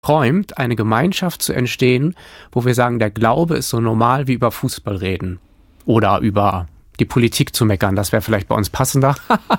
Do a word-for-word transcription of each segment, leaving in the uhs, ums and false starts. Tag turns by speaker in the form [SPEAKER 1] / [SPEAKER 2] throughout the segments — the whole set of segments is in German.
[SPEAKER 1] träumt, eine Gemeinschaft zu entstehen, wo wir sagen, der Glaube ist so normal wie über Fußball reden oder über die Politik zu meckern. Das wäre vielleicht bei uns passender.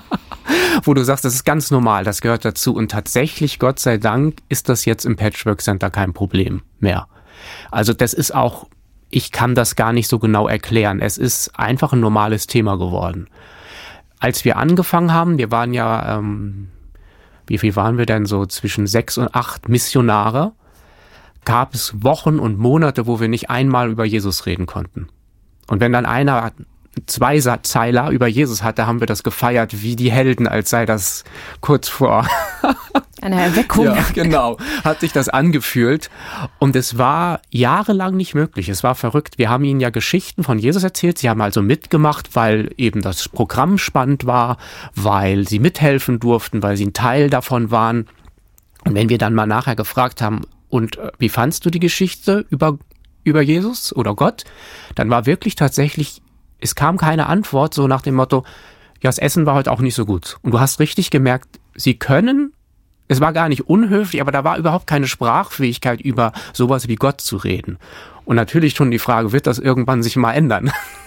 [SPEAKER 1] Wo du sagst, das ist ganz normal, das gehört dazu. Und tatsächlich, Gott sei Dank, ist das jetzt im Patchwork Center kein Problem mehr. Also das ist auch, ich kann das gar nicht so genau erklären. Es ist einfach ein normales Thema geworden. Als wir angefangen haben, wir waren ja, ähm, wie viel waren wir denn so, zwischen sechs und acht Missionare, gab es Wochen und Monate, wo wir nicht einmal über Jesus reden konnten. Und wenn dann einer zwei Zeiler über Jesus hatte, haben wir das gefeiert wie die Helden, als sei das kurz vor
[SPEAKER 2] eine Erweckung.
[SPEAKER 1] Ja, genau. Hat sich das angefühlt. Und es war jahrelang nicht möglich. Es war verrückt. Wir haben ihnen ja Geschichten von Jesus erzählt. Sie haben also mitgemacht, weil eben das Programm spannend war, weil sie mithelfen durften, weil sie ein Teil davon waren. Und wenn wir dann mal nachher gefragt haben, und wie fandst du die Geschichte über, über Jesus oder Gott? Dann war wirklich tatsächlich, es kam keine Antwort, so nach dem Motto, ja, das Essen war heute auch nicht so gut. Und du hast richtig gemerkt, sie können, es war gar nicht unhöflich, aber da war überhaupt keine Sprachfähigkeit, über sowas wie Gott zu reden. Und natürlich schon die Frage, wird das irgendwann sich mal ändern?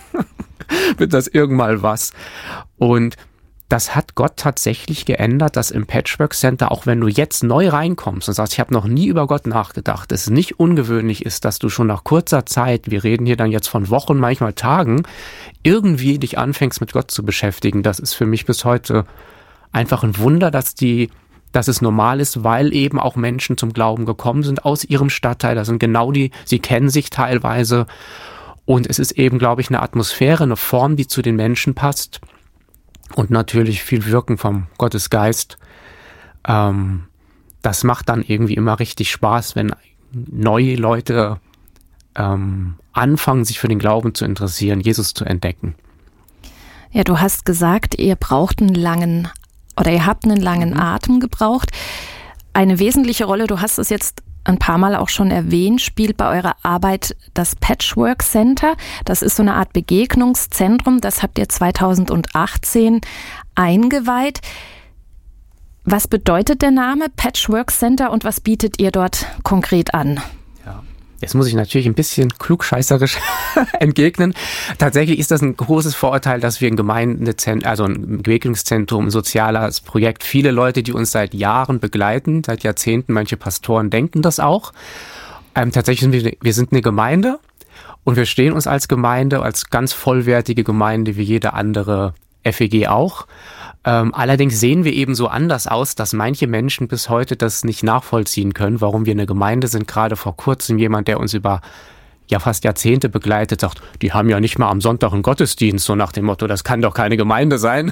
[SPEAKER 1] Wird das irgendwann was? Und das hat Gott tatsächlich geändert, dass im Patchwork Center, auch wenn du jetzt neu reinkommst und sagst, ich habe noch nie über Gott nachgedacht, es nicht ungewöhnlich ist, dass du schon nach kurzer Zeit, wir reden hier dann jetzt von Wochen, manchmal Tagen, irgendwie dich anfängst mit Gott zu beschäftigen. Das ist für mich bis heute einfach ein Wunder, dass die, dass es normal ist, weil eben auch Menschen zum Glauben gekommen sind aus ihrem Stadtteil. Das sind genau die, sie kennen sich teilweise. Und es ist eben, glaube ich, eine Atmosphäre, eine Form, die zu den Menschen passt. Und natürlich viel Wirken vom Gottesgeist. Ähm, das macht dann irgendwie immer richtig Spaß, wenn neue Leute ähm, anfangen, sich für den Glauben zu interessieren, Jesus zu entdecken.
[SPEAKER 2] Ja, du hast gesagt, ihr braucht einen langen, oder ihr habt einen langen mhm. Atem gebraucht. Eine wesentliche Rolle, du hast es jetzt ein paar Mal auch schon erwähnt, spielt bei eurer Arbeit das Patchwork Center. Das ist so eine Art Begegnungszentrum. Das habt ihr zweitausendachtzehn eingeweiht. Was bedeutet der Name Patchwork Center und was bietet ihr dort konkret an?
[SPEAKER 1] Ja. Jetzt muss ich natürlich ein bisschen klugscheißerisch entgegnen. Tatsächlich ist das ein großes Vorurteil, dass wir ein Gemeindezentrum, also ein Begegnungszentrum, ein soziales Projekt, viele Leute, die uns seit Jahren begleiten, seit Jahrzehnten, manche Pastoren denken das auch. Ähm, tatsächlich sind wir, wir sind eine Gemeinde und wir stehen uns als Gemeinde, als ganz vollwertige Gemeinde wie jede andere F E G auch. Ähm, allerdings sehen wir eben so anders aus, dass manche Menschen bis heute das nicht nachvollziehen können, warum wir eine Gemeinde sind. Gerade vor kurzem jemand, der uns über ja fast Jahrzehnte begleitet, sagt, die haben ja nicht mal am Sonntag einen Gottesdienst, so nach dem Motto, das kann doch keine Gemeinde sein.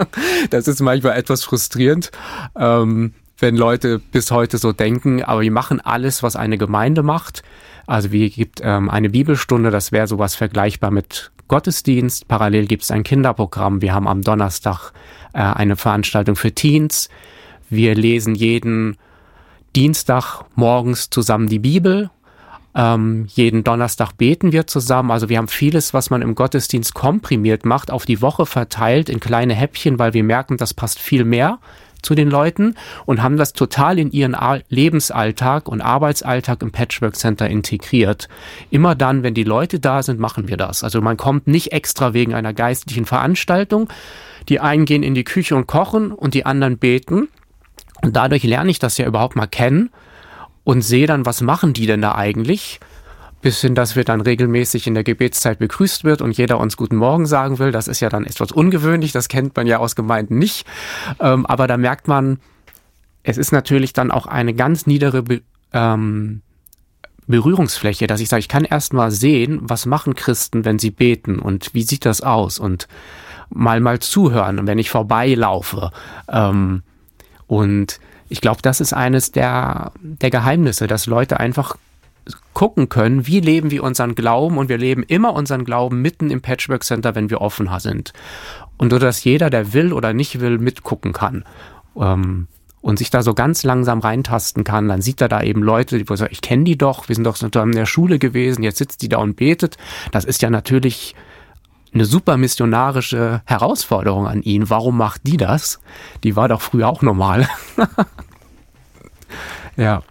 [SPEAKER 1] Das ist manchmal etwas frustrierend, ähm, wenn Leute bis heute so denken, aber wir machen alles, was eine Gemeinde macht. Also wir gibt ähm, eine Bibelstunde, das wäre sowas vergleichbar mit Gottesdienst. Parallel gibt es ein Kinderprogramm. Wir haben am Donnerstag äh, eine Veranstaltung für Teens. Wir lesen jeden Dienstag morgens zusammen die Bibel. Ähm, jeden Donnerstag beten wir zusammen. Also wir haben vieles, was man im Gottesdienst komprimiert macht, auf die Woche verteilt in kleine Häppchen, weil wir merken, das passt viel mehr zu den Leuten und haben das total in ihren Lebensalltag und Arbeitsalltag im Patchwork Center integriert. Immer dann, wenn die Leute da sind, machen wir das. Also man kommt nicht extra wegen einer geistlichen Veranstaltung. Die einen gehen in die Küche und kochen und die anderen beten. Und dadurch lerne ich das ja überhaupt mal kennen und sehe dann, was machen die denn da eigentlich? Bis hin, dass wir dann regelmäßig in der Gebetszeit begrüßt wird und jeder uns Guten Morgen sagen will. Das ist ja dann etwas ungewöhnlich, das kennt man ja aus Gemeinden nicht. Ähm, aber da merkt man, es ist natürlich dann auch eine ganz niedere Be- ähm, Berührungsfläche, dass ich sage, ich kann erst mal sehen, was machen Christen, wenn sie beten und wie sieht das aus und mal mal zuhören, wenn ich vorbeilaufe. Ähm, und ich glaube, das ist eines der, der Geheimnisse, dass Leute einfach gucken können, wie leben wir unseren Glauben und wir leben immer unseren Glauben mitten im Patchwork Center, wenn wir offen sind. Und so, dass jeder, der will oder nicht will, mitgucken kann ähm, und sich da so ganz langsam reintasten kann. Dann sieht er da eben Leute, die sagen, ich kenne die doch, wir sind doch in der Schule gewesen, jetzt sitzt die da und betet. Das ist ja natürlich eine super missionarische Herausforderung an ihn. Warum macht die das? Die war doch früher auch normal. Ja.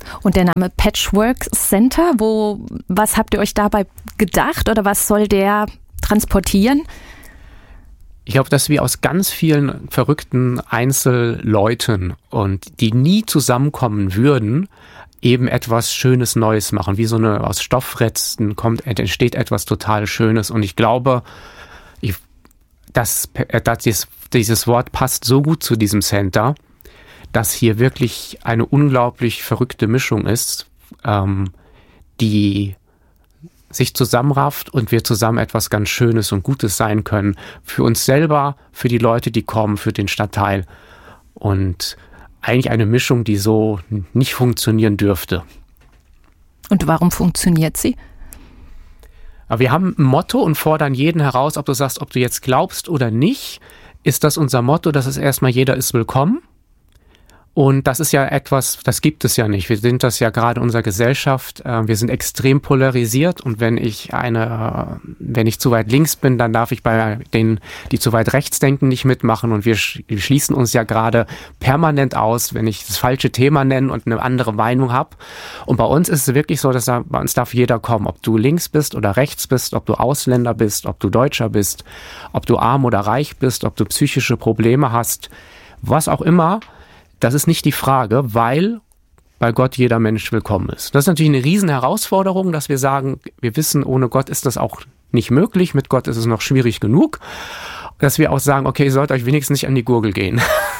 [SPEAKER 2] Und der Name Patchwork Center, wo, was habt ihr euch dabei gedacht oder was soll der transportieren?
[SPEAKER 1] Ich glaube, dass wir aus ganz vielen verrückten Einzelleuten und die nie zusammenkommen würden, eben etwas Schönes Neues machen. Wie so eine aus Stoffresten kommt, entsteht etwas total Schönes. Und ich glaube, ich, dass, dass dieses, dieses Wort passt so gut zu diesem Center, dass hier wirklich eine unglaublich verrückte Mischung ist, ähm, die sich zusammenrafft und wir zusammen etwas ganz Schönes und Gutes sein können. Für uns selber, für die Leute, die kommen, für den Stadtteil. Und eigentlich eine Mischung, die so nicht funktionieren dürfte.
[SPEAKER 2] Und warum funktioniert sie?
[SPEAKER 1] Aber wir haben ein Motto und fordern jeden heraus, ob du sagst, ob du jetzt glaubst oder nicht, ist das unser Motto, das ist erstmal, jeder ist willkommen. Und das ist ja etwas, das gibt es ja nicht. Wir sind das ja gerade in unserer Gesellschaft. Wir sind extrem polarisiert und wenn ich eine, wenn ich zu weit links bin, dann darf ich bei denen, die zu weit rechts denken, nicht mitmachen. Und wir schließen uns ja gerade permanent aus, wenn ich das falsche Thema nenne und eine andere Meinung habe. Und bei uns ist es wirklich so, dass da, bei uns darf jeder kommen. Ob du links bist oder rechts bist, ob du Ausländer bist, ob du Deutscher bist, ob du arm oder reich bist, ob du psychische Probleme hast, was auch immer. Das ist nicht die Frage, weil bei Gott jeder Mensch willkommen ist. Das ist natürlich eine riesen Herausforderung, dass wir sagen, wir wissen, ohne Gott ist das auch nicht möglich, mit Gott ist es noch schwierig genug, dass wir auch sagen, okay, ihr sollt euch wenigstens nicht an die Gurgel gehen.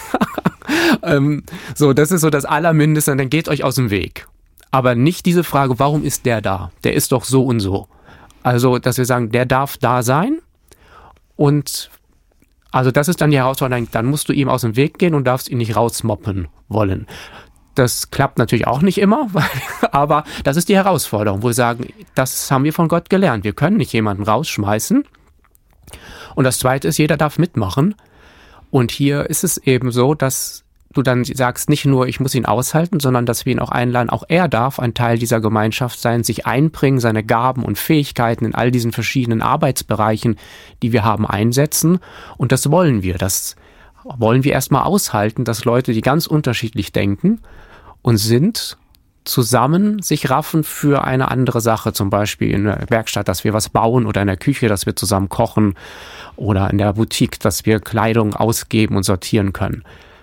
[SPEAKER 1] ähm, so, das ist so das Allermindeste, dann geht euch aus dem Weg. Aber nicht diese Frage, warum ist der da? Der ist doch so und so. Also, dass wir sagen, der darf da sein und also das ist dann die Herausforderung, dann musst du ihm aus dem Weg gehen und darfst ihn nicht rausmoppen wollen. Das klappt natürlich auch nicht immer, aber das ist die Herausforderung, wo wir sagen, das haben wir von Gott gelernt. Wir können nicht jemanden rausschmeißen. Und das Zweite ist, jeder darf mitmachen. Und hier ist es eben so, dass du dann sagst, nicht nur, ich muss ihn aushalten, sondern dass wir ihn auch einladen, auch er darf ein Teil dieser Gemeinschaft sein, sich einbringen, seine Gaben und Fähigkeiten in all diesen verschiedenen Arbeitsbereichen, die wir haben, einsetzen. Und das wollen wir. Das wollen wir erstmal aushalten, dass Leute, die ganz unterschiedlich denken und sind, zusammen sich raffen für eine andere Sache, zum Beispiel in der Werkstatt, dass wir was bauen oder in der Küche, dass wir zusammen kochen oder in der Boutique, dass wir Kleidung ausgeben und sortieren können.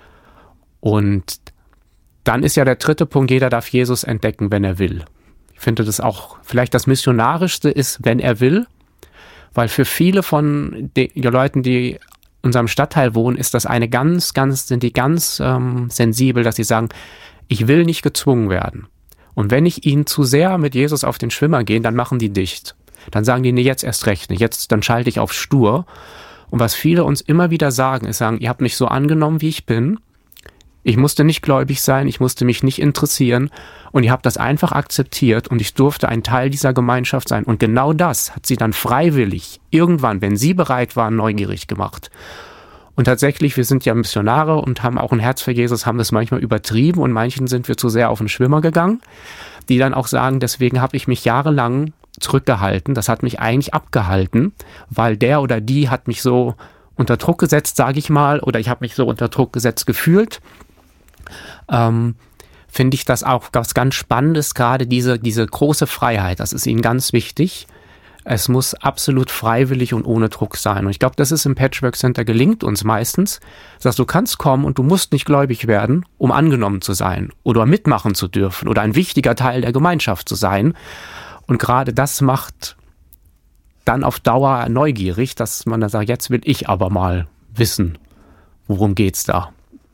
[SPEAKER 1] Und dann ist ja der dritte Punkt, jeder darf Jesus entdecken, wenn er will. Ich finde das auch vielleicht das Missionarischste ist, wenn er will, weil für viele von den Leuten, die in unserem Stadtteil wohnen, ist das eine ganz, ganz, sind die ganz ähm, sensibel, dass sie sagen, ich will nicht gezwungen werden. Und wenn ich ihnen zu sehr mit Jesus auf den Schwimmer gehe, dann machen die dicht. Dann sagen die, nee, jetzt erst recht nicht, jetzt, dann schalte ich auf stur. Und was viele uns immer wieder sagen, ist sagen, ihr habt mich so angenommen, wie ich bin. Ich musste nicht gläubig sein, ich musste mich nicht interessieren und ihr habt das einfach akzeptiert und ich durfte ein Teil dieser Gemeinschaft sein. Und genau das hat sie dann freiwillig irgendwann, wenn sie bereit waren, neugierig gemacht. Und tatsächlich, wir sind ja Missionare und haben auch ein Herz für Jesus, haben das manchmal übertrieben und manchen sind wir zu sehr auf den Schwimmer gegangen, die dann auch sagen, deswegen habe ich mich jahrelang zurückgehalten, das hat mich eigentlich abgehalten, weil der oder die hat mich so unter Druck gesetzt, sage ich mal, oder ich habe mich so unter Druck gesetzt gefühlt. Ähm, finde ich das auch was ganz Spannendes, gerade diese, diese große Freiheit, das ist ihnen ganz wichtig. Es muss absolut freiwillig und ohne Druck sein. Und ich glaube, das ist im Patchwork Center gelingt uns meistens. Das heißt, du kannst kommen und du musst nicht gläubig werden, um angenommen zu sein oder mitmachen zu dürfen oder ein wichtiger Teil der Gemeinschaft zu sein. Und gerade das macht dann auf Dauer neugierig, dass man dann sagt, jetzt will ich aber mal wissen, worum geht's da.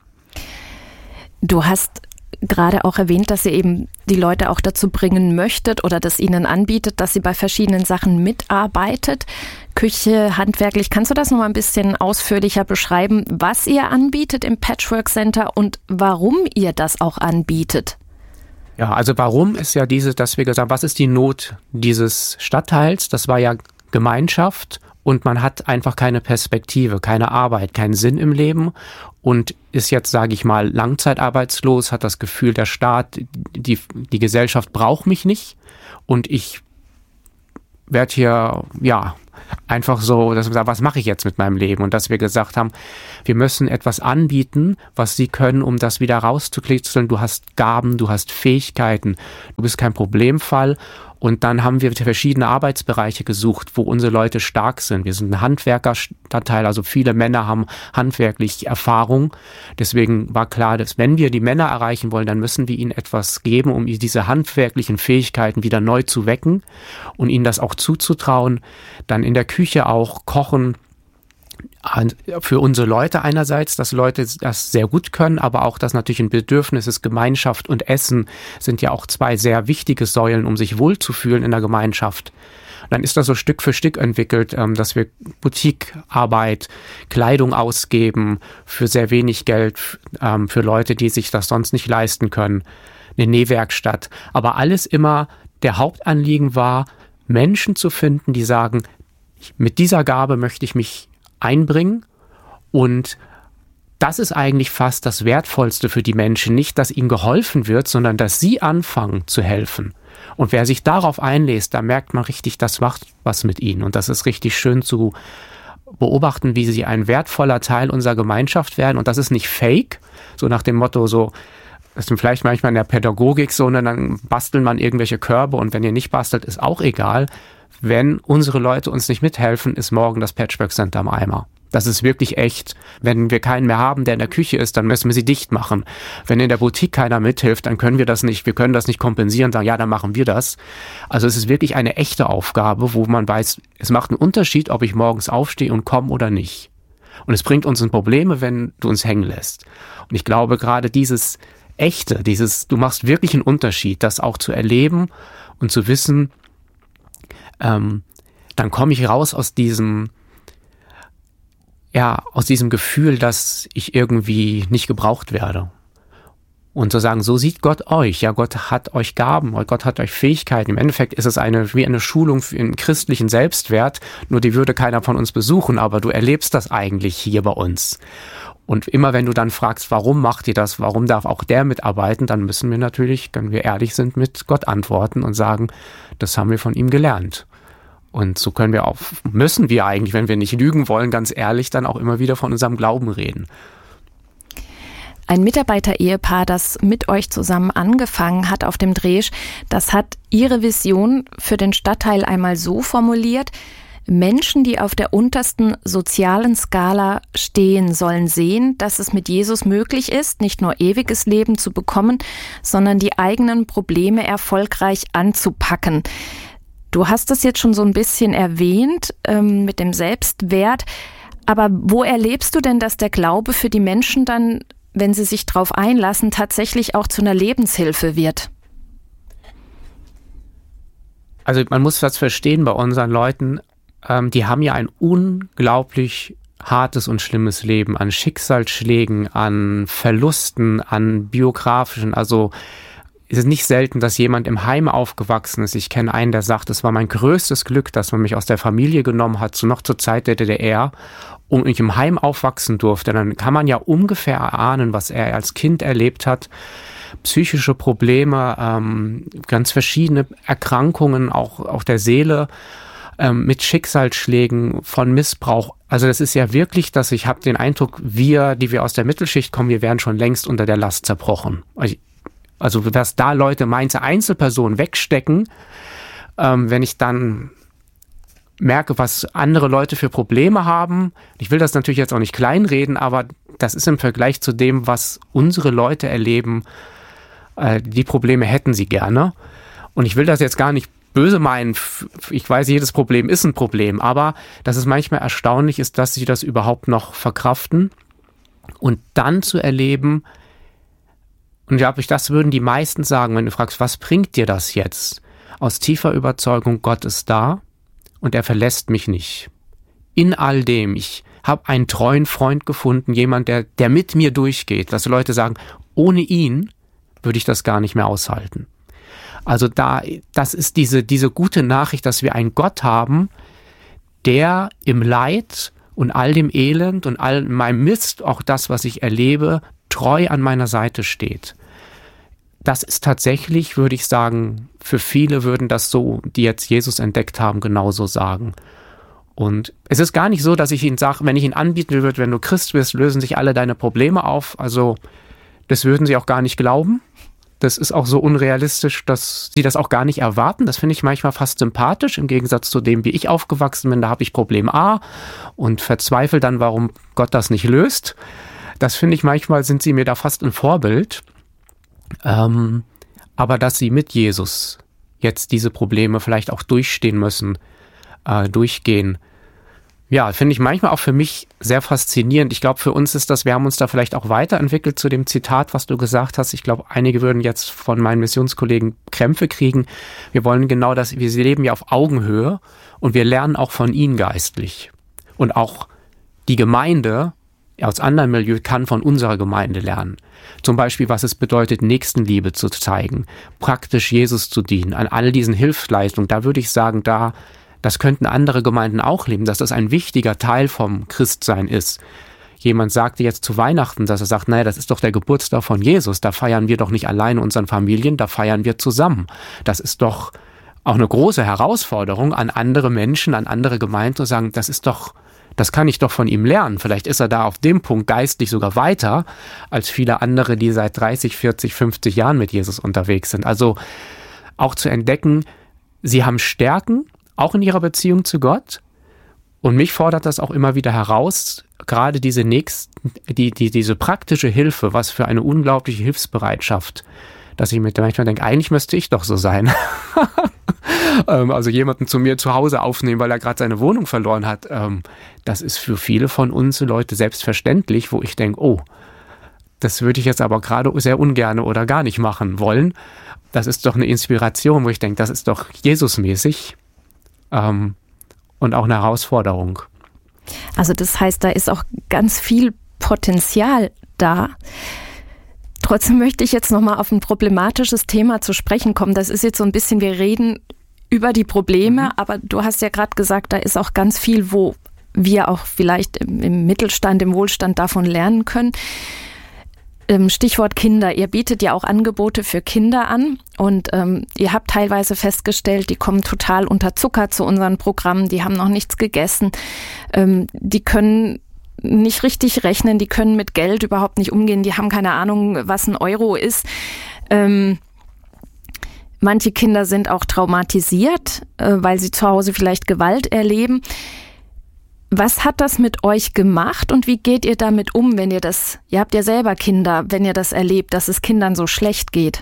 [SPEAKER 2] Du hast gerade auch erwähnt, dass ihr eben die Leute auch dazu bringen möchtet oder das ihnen anbietet, dass sie bei verschiedenen Sachen mitarbeitet. Küche, handwerklich. Kannst du das noch mal ein bisschen ausführlicher beschreiben, was ihr anbietet im Patchwork Center und warum ihr das auch anbietet?
[SPEAKER 1] Ja, also warum ist ja diese, dass wir gesagt haben, was ist die Not dieses Stadtteils? Das war ja Gemeinschaft und man hat einfach keine Perspektive, keine Arbeit, keinen Sinn im Leben und ist jetzt, sage ich mal, langzeitarbeitslos, hat das Gefühl, der Staat, die, die Gesellschaft braucht mich nicht und ich werde hier, ja, einfach so, dass wir sagen, was mache ich jetzt mit meinem Leben? Und dass wir gesagt haben, wir müssen etwas anbieten, was sie können, um das wieder rauszukitzeln. Du hast Gaben, du hast Fähigkeiten, du bist kein Problemfall. Und dann haben wir verschiedene Arbeitsbereiche gesucht, wo unsere Leute stark sind. Wir sind ein Handwerkerstadtteil, also viele Männer haben handwerklich Erfahrung. Deswegen war klar, dass wenn wir die Männer erreichen wollen, dann müssen wir ihnen etwas geben, um diese handwerklichen Fähigkeiten wieder neu zu wecken und ihnen das auch zuzutrauen. Dann in der Küche auch kochen. Für unsere Leute einerseits, dass Leute das sehr gut können, aber auch, dass natürlich ein Bedürfnis ist, Gemeinschaft und Essen sind ja auch zwei sehr wichtige Säulen, um sich wohlzufühlen in der Gemeinschaft. Und dann ist das so Stück für Stück entwickelt, dass wir Boutiquearbeit, Kleidung ausgeben für sehr wenig Geld, für Leute, die sich das sonst nicht leisten können, eine Nähwerkstatt. Aber alles immer, der Hauptanliegen war, Menschen zu finden, die sagen, mit dieser Gabe möchte ich mich einbringen, und das ist eigentlich fast das Wertvollste für die Menschen. Nicht, dass ihnen geholfen wird, sondern dass sie anfangen zu helfen. Und wer sich darauf einlässt, da merkt man richtig, das macht was mit ihnen. Und das ist richtig schön zu beobachten, wie sie ein wertvoller Teil unserer Gemeinschaft werden. Und das ist nicht fake, so nach dem Motto, so, das ist vielleicht manchmal in der Pädagogik so, und dann bastelt man irgendwelche Körbe, und wenn ihr nicht bastelt, ist auch egal. Wenn unsere Leute uns nicht mithelfen, ist morgen das Patchwork Center am Eimer. Das ist wirklich echt. Wenn wir keinen mehr haben, der in der Küche ist, dann müssen wir sie dicht machen. Wenn in der Boutique keiner mithilft, dann können wir das nicht, wir können das nicht kompensieren, sagen, ja, dann machen wir das. Also es ist wirklich eine echte Aufgabe, wo man weiß, es macht einen Unterschied, ob ich morgens aufstehe und komme oder nicht. Und es bringt uns in Probleme, wenn du uns hängen lässt. Und ich glaube, gerade dieses Echte, dieses, du machst wirklich einen Unterschied, das auch zu erleben und zu wissen, ähm, dann komme ich raus aus diesem, ja, aus diesem Gefühl, dass ich irgendwie nicht gebraucht werde. Und zu sagen, so sieht Gott euch. Ja, Gott hat euch Gaben, Gott hat euch Fähigkeiten. Im Endeffekt ist es eine, wie eine Schulung für einen christlichen Selbstwert, nur die würde keiner von uns besuchen, aber du erlebst das eigentlich hier bei uns. Und immer wenn du dann fragst, warum macht ihr das, warum darf auch der mitarbeiten, dann müssen wir natürlich, wenn wir ehrlich sind, mit Gott antworten und sagen, das haben wir von ihm gelernt. Und so können wir auch, müssen wir eigentlich, wenn wir nicht lügen wollen, ganz ehrlich, dann auch immer wieder von unserem Glauben reden.
[SPEAKER 2] Ein Mitarbeiter-Ehepaar, das mit euch zusammen angefangen hat auf dem Dresch, das hat ihre Vision für den Stadtteil einmal so formuliert: Menschen, die auf der untersten sozialen Skala stehen, sollen sehen, dass es mit Jesus möglich ist, nicht nur ewiges Leben zu bekommen, sondern die eigenen Probleme erfolgreich anzupacken. Du hast es jetzt schon so ein bisschen erwähnt ähm, mit dem Selbstwert, aber wo erlebst du denn, dass der Glaube für die Menschen dann, wenn sie sich darauf einlassen, tatsächlich auch zu einer Lebenshilfe wird?
[SPEAKER 1] Also man muss was verstehen bei unseren Leuten, ähm, die haben ja ein unglaublich hartes und schlimmes Leben an Schicksalsschlägen, an Verlusten, an biografischen, also es ist nicht selten, dass jemand im Heim aufgewachsen ist. Ich kenne einen, der sagt, es war mein größtes Glück, dass man mich aus der Familie genommen hat, so noch zur Zeit der D D R, und ich im Heim aufwachsen durfte. Dann kann man ja ungefähr erahnen, was er als Kind erlebt hat. Psychische Probleme, ähm, ganz verschiedene Erkrankungen, auch, auch der Seele, ähm, mit Schicksalsschlägen, von Missbrauch. Also das ist ja wirklich, dass ich habe den Eindruck, wir, die wir aus der Mittelschicht kommen, wir wären schon längst unter der Last zerbrochen. Also Also, dass da Leute meinte Einzelpersonen wegstecken, ähm, wenn ich dann merke, was andere Leute für Probleme haben. Ich will das natürlich jetzt auch nicht kleinreden, aber das ist im Vergleich zu dem, was unsere Leute erleben, äh, die Probleme hätten sie gerne. Und ich will das jetzt gar nicht böse meinen. Ich weiß, jedes Problem ist ein Problem, aber dass es manchmal erstaunlich ist, dass sie das überhaupt noch verkraften. Und dann zu erleben, und ich glaube, das würden die meisten sagen, wenn du fragst, was bringt dir das jetzt? Aus tiefer Überzeugung, Gott ist da und er verlässt mich nicht. In all dem, ich habe einen treuen Freund gefunden, jemand, der, der mit mir durchgeht, dass Leute sagen, ohne ihn würde ich das gar nicht mehr aushalten. Also da, das ist diese, diese gute Nachricht, dass wir einen Gott haben, der im Leid und all dem Elend und all meinem Mist, auch das, was ich erlebe, treu an meiner Seite steht. Das ist tatsächlich, würde ich sagen, für viele würden das so, die jetzt Jesus entdeckt haben, genauso sagen. Und es ist gar nicht so, dass ich ihn sage, wenn ich ihn anbieten würde, wenn du Christ bist, lösen sich alle deine Probleme auf. Also das würden sie auch gar nicht glauben. Das ist auch so unrealistisch, dass sie das auch gar nicht erwarten. Das finde ich manchmal fast sympathisch, im Gegensatz zu dem, wie ich aufgewachsen bin. Da habe ich Problem A und verzweifle dann, warum Gott das nicht löst. Das finde ich, manchmal sind sie mir da fast ein Vorbild. Ähm, aber dass sie mit Jesus jetzt diese Probleme vielleicht auch durchstehen müssen, äh, durchgehen, ja, finde ich manchmal auch für mich sehr faszinierend. Ich glaube, für uns ist das, wir haben uns da vielleicht auch weiterentwickelt zu dem Zitat, was du gesagt hast. Ich glaube, einige würden jetzt von meinen Missionskollegen Krämpfe kriegen. Wir wollen genau das, wir leben ja auf Augenhöhe und wir lernen auch von ihnen geistlich. Und auch die Gemeinde aus anderen Milieus kann von unserer Gemeinde lernen. Zum Beispiel, was es bedeutet, Nächstenliebe zu zeigen, praktisch Jesus zu dienen, an all diesen Hilfsleistungen. Da würde ich sagen, da das könnten andere Gemeinden auch leben, dass das ein wichtiger Teil vom Christsein ist. Jemand sagte jetzt zu Weihnachten, dass er sagt, naja, das ist doch der Geburtstag von Jesus, da feiern wir doch nicht alleine unseren Familien, da feiern wir zusammen. Das ist doch auch eine große Herausforderung an andere Menschen, an andere Gemeinden zu sagen, das ist doch, das kann ich doch von ihm lernen. Vielleicht ist er da auf dem Punkt geistlich sogar weiter als viele andere, die seit dreißig, vierzig, fünfzig Jahren mit Jesus unterwegs sind. Also auch zu entdecken, sie haben Stärken, auch in ihrer Beziehung zu Gott. Und mich fordert das auch immer wieder heraus, gerade diese nächsten, die, die, diese praktische Hilfe, was für eine unglaubliche Hilfsbereitschaft, dass ich mir manchmal denke, eigentlich müsste ich doch so sein. Also jemanden zu mir zu Hause aufnehmen, weil er gerade seine Wohnung verloren hat, das ist für viele von uns Leute selbstverständlich, wo ich denke, oh, das würde ich jetzt aber gerade sehr ungerne oder gar nicht machen wollen. Das ist doch eine Inspiration, wo ich denke, das ist doch Jesusmäßig. Ähm, und auch eine Herausforderung.
[SPEAKER 2] Also das heißt, da ist auch ganz viel Potenzial da. Trotzdem möchte ich jetzt nochmal auf ein problematisches Thema zu sprechen kommen. Das ist jetzt so ein bisschen, wir reden über die Probleme, mhm. aber du hast ja gerade gesagt, da ist auch ganz viel, wo wir auch vielleicht im, im Mittelstand, im Wohlstand davon lernen können. Stichwort Kinder. Ihr bietet ja auch Angebote für Kinder an und ähm, ihr habt teilweise festgestellt, die kommen total unterzuckert zu unseren Programmen, die haben noch nichts gegessen, ähm, die können nicht richtig rechnen, die können mit Geld überhaupt nicht umgehen, die haben keine Ahnung, was ein Euro ist. Ähm, manche Kinder sind auch traumatisiert, äh, weil sie zu Hause vielleicht Gewalt erleben. Was hat das mit euch gemacht und wie geht ihr damit um, wenn ihr das, ihr habt ja selber Kinder, wenn ihr das erlebt, dass es Kindern so schlecht geht?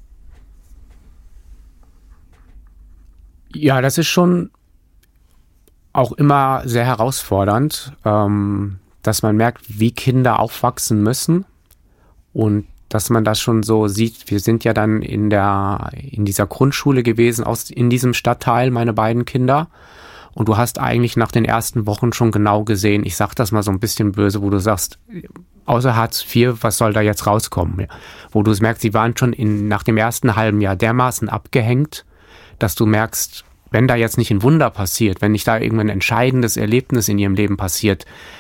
[SPEAKER 1] Ja, das ist schon auch immer sehr herausfordernd, ähm, dass man merkt, wie Kinder aufwachsen müssen und dass man das schon so sieht. Wir sind ja dann in der in dieser Grundschule gewesen, aus in diesem Stadtteil, meine beiden Kinder. Und du hast eigentlich nach den ersten Wochen schon genau gesehen, ich sag das mal so ein bisschen böse, wo du sagst, außer Hartz vier, was soll da jetzt rauskommen? Wo du es merkst, sie waren schon in, nach dem ersten halben Jahr dermaßen abgehängt, dass du merkst, wenn da jetzt nicht ein Wunder passiert, wenn nicht da irgendein entscheidendes Erlebnis in ihrem Leben passiert,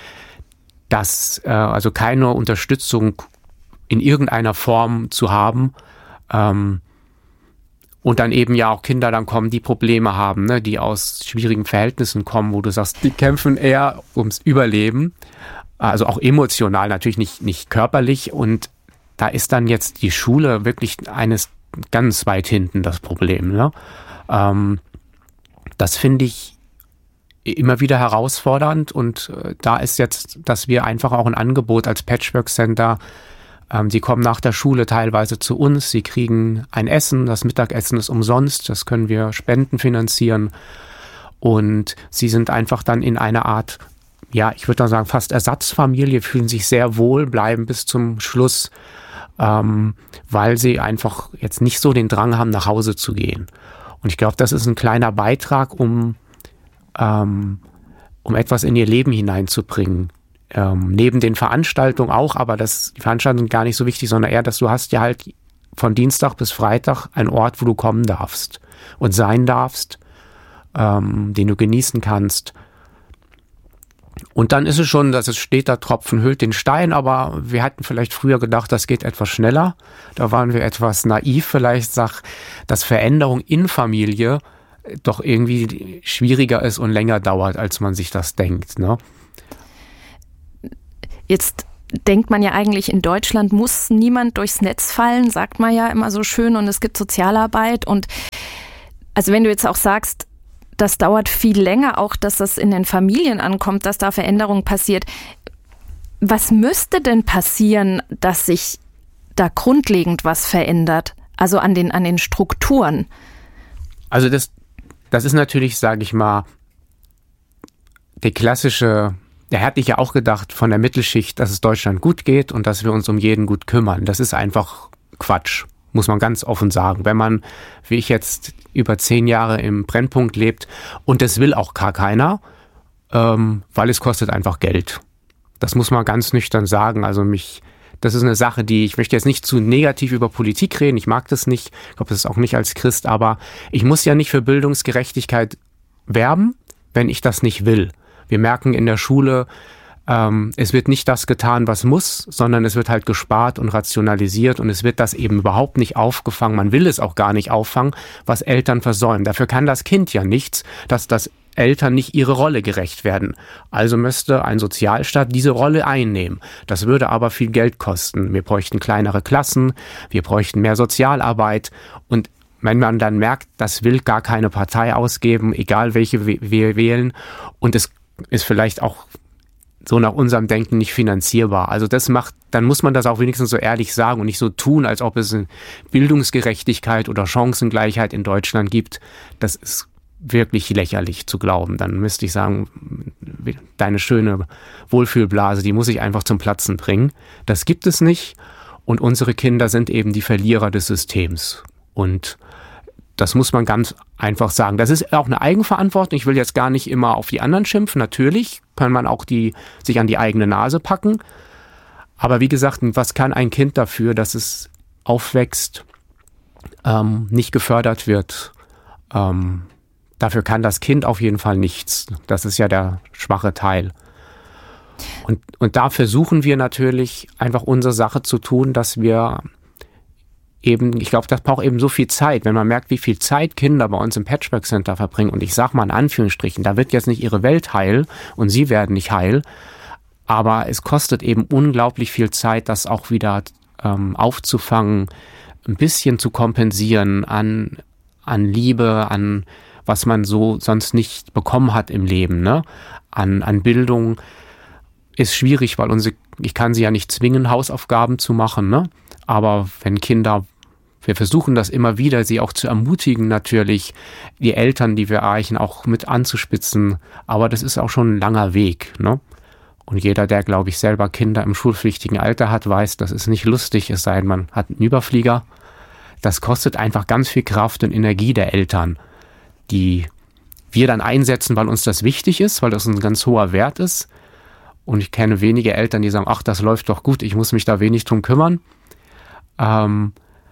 [SPEAKER 1] dass äh, also keine Unterstützung in irgendeiner Form zu haben, ähm, und dann eben ja auch Kinder dann kommen, die Probleme haben, ne, die aus schwierigen Verhältnissen kommen, wo du sagst, die kämpfen eher ums Überleben, also auch emotional, natürlich nicht, nicht körperlich. Und da ist dann jetzt die Schule wirklich eines ganz weit hinten das Problem. Ne? Ähm, das finde ich immer wieder herausfordernd und äh, da ist jetzt, dass wir einfach auch ein Angebot als Patchwork Center. Sie kommen nach der Schule teilweise zu uns, sie kriegen ein Essen, das Mittagessen ist umsonst, das können wir Spenden finanzieren und sie sind einfach dann in einer Art, ja, ich würde dann sagen fast Ersatzfamilie, fühlen sich sehr wohl, bleiben bis zum Schluss, ähm, weil sie einfach jetzt nicht so den Drang haben, nach Hause zu gehen. Und ich glaube, das ist ein kleiner Beitrag, um, ähm, um etwas in ihr Leben hineinzubringen. Ähm, neben den Veranstaltungen auch, aber das, die Veranstaltungen sind gar nicht so wichtig, sondern eher, dass du hast ja halt von Dienstag bis Freitag einen Ort, wo du kommen darfst und sein darfst, ähm, den du genießen kannst. Und dann ist es schon, dass es steht, der Tropfen hüllt den Stein, aber wir hatten vielleicht früher gedacht, das geht etwas schneller. Da waren wir etwas naiv vielleicht, sag, dass Veränderung in Familie doch irgendwie schwieriger ist und länger dauert, als man sich das denkt, ne?
[SPEAKER 2] Jetzt denkt man ja eigentlich, in Deutschland muss niemand durchs Netz fallen, sagt man ja immer so schön, und es gibt Sozialarbeit. Und also wenn du jetzt auch sagst, das dauert viel länger, auch dass das in den Familien ankommt, dass da Veränderung passiert. Was müsste denn passieren, dass sich da grundlegend was verändert? Also an den, an den Strukturen?
[SPEAKER 1] Also das, das ist natürlich, sage ich mal, die klassische, er hat sich ja auch gedacht von der Mittelschicht, dass es Deutschland gut geht und dass wir uns um jeden gut kümmern. Das ist einfach Quatsch, muss man ganz offen sagen. Wenn man, wie ich jetzt, über zehn Jahre im Brennpunkt lebt, und das will auch gar keiner, ähm, weil es kostet einfach Geld. Das muss man ganz nüchtern sagen. Also mich, das ist eine Sache, die, ich möchte jetzt nicht zu negativ über Politik reden, ich mag das nicht, ich glaube, das ist auch nicht als Christ, aber ich muss ja nicht für Bildungsgerechtigkeit werben, wenn ich das nicht will. Wir merken in der Schule, ähm, es wird nicht das getan, was muss, sondern es wird halt gespart und rationalisiert und es wird das eben überhaupt nicht aufgefangen. Man will es auch gar nicht auffangen, was Eltern versäumen. Dafür kann das Kind ja nichts, dass das Eltern nicht ihre Rolle gerecht werden. Also müsste ein Sozialstaat diese Rolle einnehmen. Das würde aber viel Geld kosten. Wir bräuchten kleinere Klassen, wir bräuchten mehr Sozialarbeit, und wenn man dann merkt, das will gar keine Partei ausgeben, egal welche wir wählen, und es ist vielleicht auch so nach unserem Denken nicht finanzierbar. Also das macht, dann muss man das auch wenigstens so ehrlich sagen und nicht so tun, als ob es eine Bildungsgerechtigkeit oder Chancengleichheit in Deutschland gibt. Das ist wirklich lächerlich zu glauben. Dann müsste ich sagen, deine schöne Wohlfühlblase, die muss ich einfach zum Platzen bringen. Das gibt es nicht, und unsere Kinder sind eben die Verlierer des Systems. Und das muss man ganz einfach sagen. Das ist auch eine Eigenverantwortung. Ich will jetzt gar nicht immer auf die anderen schimpfen. Natürlich kann man auch die, sich an die eigene Nase packen. Aber wie gesagt, was kann ein Kind dafür, dass es aufwächst, ähm, nicht gefördert wird? Ähm, dafür kann das Kind auf jeden Fall nichts. Das ist ja der schwache Teil. Und, und da versuchen wir natürlich einfach unsere Sache zu tun, dass wir eben, ich glaube, das braucht eben so viel Zeit. Wenn man merkt, wie viel Zeit Kinder bei uns im Patchwork Center verbringen, und ich sage mal in Anführungsstrichen, da wird jetzt nicht ihre Welt heil und sie werden nicht heil, aber es kostet eben unglaublich viel Zeit, das auch wieder ähm, aufzufangen, ein bisschen zu kompensieren an, an Liebe, an was man so sonst nicht bekommen hat im Leben, ne? An, an Bildung ist schwierig, weil unsere, ich kann sie ja nicht zwingen, Hausaufgaben zu machen, ne? Aber wenn Kinder, wir versuchen das immer wieder, sie auch zu ermutigen natürlich, die Eltern, die wir erreichen, auch mit anzuspitzen. Aber das ist auch schon ein langer Weg, ne? Und jeder, der, glaube ich, selber Kinder im schulpflichtigen Alter hat, weiß, das ist nicht lustig, es sei denn, man hat einen Überflieger. Das kostet einfach ganz viel Kraft und Energie der Eltern, die wir dann einsetzen, weil uns das wichtig ist, weil das ein ganz hoher Wert ist. Und ich kenne wenige Eltern, die sagen, ach, das läuft doch gut, ich muss mich da wenig drum kümmern. Ähm,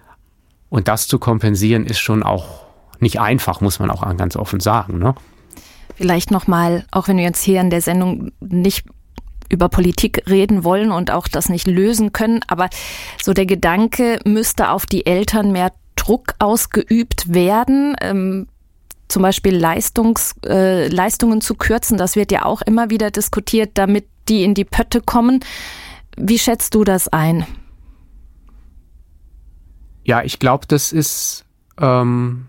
[SPEAKER 1] und das zu kompensieren ist schon auch nicht einfach, muss man auch ganz offen sagen, ne?
[SPEAKER 2] Vielleicht nochmal, auch wenn wir jetzt hier in der Sendung nicht über Politik reden wollen und auch das nicht lösen können, aber so der Gedanke, müsste auf die Eltern mehr Druck ausgeübt werden, ähm, zum Beispiel Leistungs, äh, Leistungen zu kürzen, das wird ja auch immer wieder diskutiert, damit die in die Pötte kommen. Wie schätzt du das ein?
[SPEAKER 1] Ja, ich glaube, das ist ähm,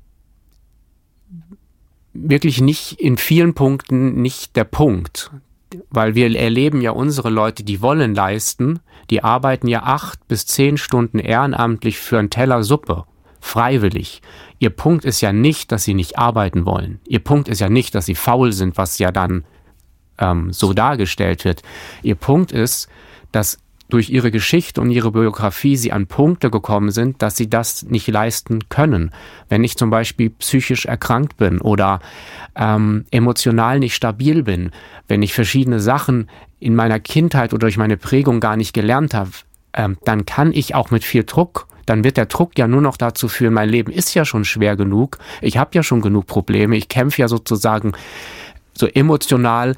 [SPEAKER 1] wirklich nicht in vielen Punkten nicht der Punkt. Weil wir erleben ja unsere Leute, die wollen leisten, die arbeiten ja acht bis zehn Stunden ehrenamtlich für einen Teller Suppe, freiwillig. Ihr Punkt ist ja nicht, dass sie nicht arbeiten wollen. Ihr Punkt ist ja nicht, dass sie faul sind, was ja dann ähm, so dargestellt wird. Ihr Punkt ist, dass durch ihre Geschichte und ihre Biografie sie an Punkte gekommen sind, dass sie das nicht leisten können. Wenn ich zum Beispiel psychisch erkrankt bin oder ähm, emotional nicht stabil bin, wenn ich verschiedene Sachen in meiner Kindheit oder durch meine Prägung gar nicht gelernt habe, ähm, dann kann ich auch mit viel Druck, dann wird der Druck ja nur noch dazu führen, mein Leben ist ja schon schwer genug, ich habe ja schon genug Probleme, ich kämpfe ja sozusagen so emotional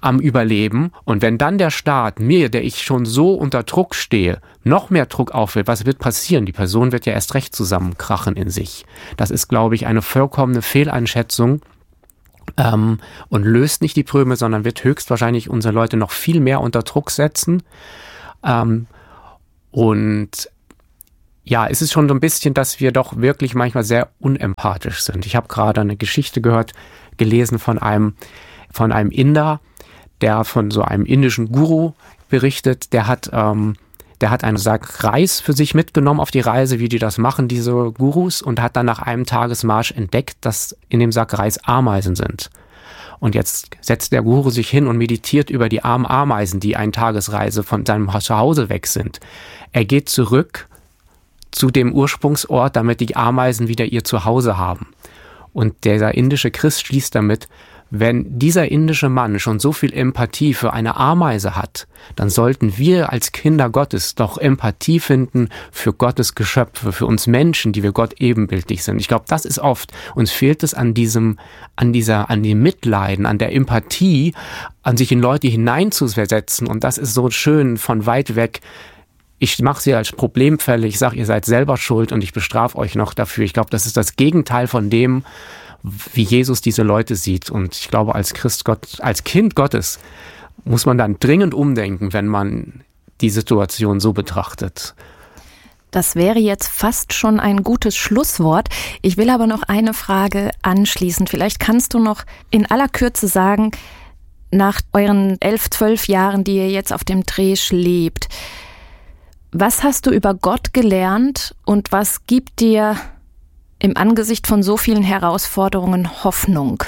[SPEAKER 1] am Überleben. Und wenn dann der Staat mir, der ich schon so unter Druck stehe, noch mehr Druck aufwirft, was wird passieren? Die Person wird ja erst recht zusammenkrachen in sich. Das ist, glaube ich, eine vollkommene Fehleinschätzung ähm, und löst nicht die Probleme, sondern wird höchstwahrscheinlich unsere Leute noch viel mehr unter Druck setzen. Ähm, und ja, es ist schon so ein bisschen, dass wir doch wirklich manchmal sehr unempathisch sind. Ich habe gerade eine Geschichte gehört, gelesen von einem, von einem Inder, der von so einem indischen Guru berichtet, der hat, ähm, der hat einen Sack Reis für sich mitgenommen auf die Reise, wie die das machen, diese Gurus, und hat dann nach einem Tagesmarsch entdeckt, dass in dem Sack Reis Ameisen sind. Und jetzt setzt der Guru sich hin und meditiert über die armen Ameisen, die eine Tagesreise von seinem Zuhause weg sind. Er geht zurück zu dem Ursprungsort, damit die Ameisen wieder ihr Zuhause haben. Und der indische Christ schließt damit, wenn dieser indische Mann schon so viel Empathie für eine Ameise hat, dann sollten wir als Kinder Gottes doch Empathie finden für Gottes Geschöpfe, für uns Menschen, die wir Gott ebenbildlich sind. Ich glaube, das ist oft, uns fehlt es an diesem, an dieser, an dem Mitleiden, an der Empathie, an sich in Leute hineinzuversetzen. Und das ist so schön von weit weg. Ich mache sie als Problemfälle, ich sage, ihr seid selber schuld und ich bestrafe euch noch dafür. Ich glaube, das ist das Gegenteil von dem, wie Jesus diese Leute sieht. Und ich glaube, als Christ Gott, als Kind Gottes muss man dann dringend umdenken, wenn man die Situation so betrachtet.
[SPEAKER 2] Das wäre jetzt fast schon ein gutes Schlusswort. Ich will aber noch eine Frage anschließen. Vielleicht kannst du noch in aller Kürze sagen, nach euren elf, zwölf Jahren, die ihr jetzt auf dem Dresch lebt, was hast du über Gott gelernt und was gibt dir im Angesicht von so vielen Herausforderungen Hoffnung?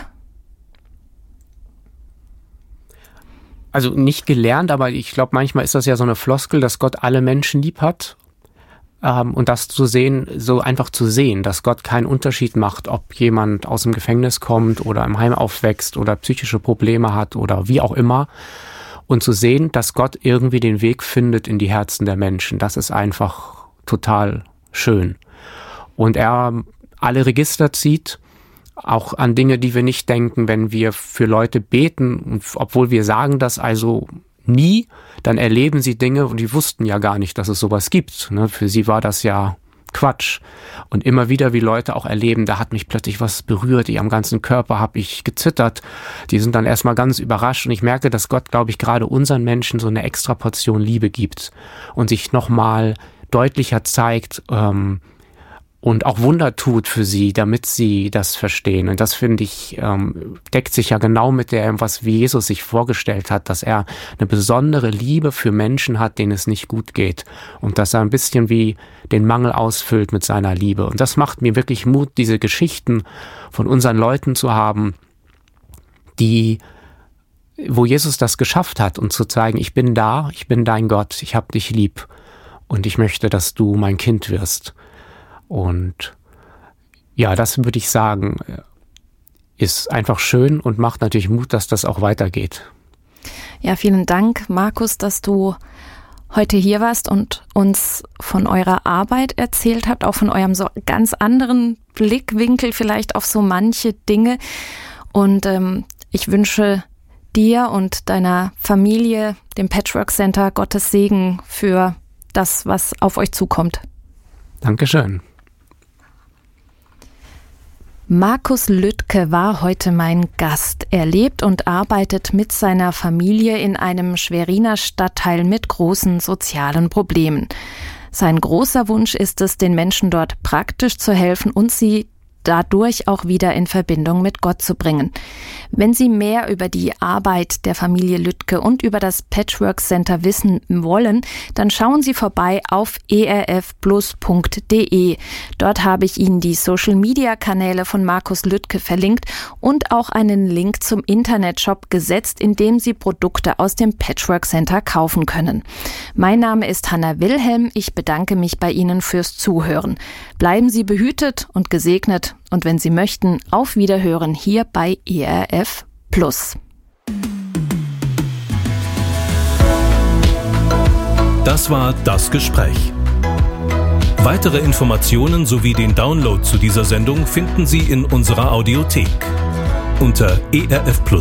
[SPEAKER 1] Also nicht gelernt, aber ich glaube, manchmal ist das ja so eine Floskel, dass Gott alle Menschen lieb hat. Ähm, und das zu sehen, so einfach zu sehen, dass Gott keinen Unterschied macht, ob jemand aus dem Gefängnis kommt oder im Heim aufwächst oder psychische Probleme hat oder wie auch immer. Und zu sehen, dass Gott irgendwie den Weg findet in die Herzen der Menschen, das ist einfach total schön. Und er alle Register zieht, auch an Dinge, die wir nicht denken, wenn wir für Leute beten, und obwohl wir sagen das also nie, dann erleben sie Dinge und die wussten ja gar nicht, dass es sowas gibt. Ne? Für sie war das ja Quatsch. Und immer wieder, wie Leute auch erleben, da hat mich plötzlich was berührt, ich am ganzen Körper habe ich gezittert. Die sind dann erstmal ganz überrascht und ich merke, dass Gott, glaube ich, gerade unseren Menschen so eine extra Portion Liebe gibt und sich nochmal deutlicher zeigt, ähm, und auch Wunder tut für sie, damit sie das verstehen. Und das, finde ich, ähm, deckt sich ja genau mit dem, was wie Jesus sich vorgestellt hat, dass er eine besondere Liebe für Menschen hat, denen es nicht gut geht. Und dass er ein bisschen wie den Mangel ausfüllt mit seiner Liebe. Und das macht mir wirklich Mut, diese Geschichten von unseren Leuten zu haben, die, wo Jesus das geschafft hat und zu zeigen, ich bin da, ich bin dein Gott, ich hab dich lieb und ich möchte, dass du mein Kind wirst. Und ja, das würde ich sagen, ist einfach schön und macht natürlich Mut, dass das auch weitergeht.
[SPEAKER 2] Ja, vielen Dank, Markus, dass du heute hier warst und uns von eurer Arbeit erzählt habt, auch von eurem so ganz anderen Blickwinkel vielleicht auf so manche Dinge. Und ähm, ich wünsche dir und deiner Familie, dem Patchwork Center, Gottes Segen für das, was auf euch zukommt.
[SPEAKER 1] Dankeschön.
[SPEAKER 2] Markus Lüttke war heute mein Gast. Er lebt und arbeitet mit seiner Familie in einem Schweriner Stadtteil mit großen sozialen Problemen. Sein großer Wunsch ist es, den Menschen dort praktisch zu helfen und sie dadurch auch wieder in Verbindung mit Gott zu bringen. Wenn Sie mehr über die Arbeit der Familie Lüttke und über das Patchwork Center wissen wollen, dann schauen Sie vorbei auf e r f plus punkt d e. Dort habe ich Ihnen die Social-Media-Kanäle von Markus Lüttke verlinkt und auch einen Link zum Internetshop gesetzt, in dem Sie Produkte aus dem Patchwork Center kaufen können. Mein Name ist Hanna Wilhelm. Ich bedanke mich bei Ihnen fürs Zuhören. Bleiben Sie behütet und gesegnet. Und wenn Sie möchten, auf Wiederhören hier bei E R F Plus.
[SPEAKER 3] Das war das Gespräch. Weitere Informationen sowie den Download zu dieser Sendung finden Sie in unserer Audiothek unter e r f plus